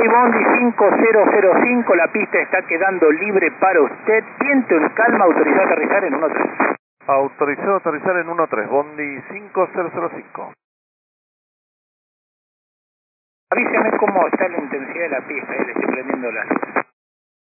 Soy Bondi 5005, la pista está quedando libre para usted. Viento en calma, autorizado a aterrizar en 1-3. Autorizado a aterrizar en 1-3, Bondi 5005. Avísame cómo está la intensidad de la pista, le estoy prendiendo las luces.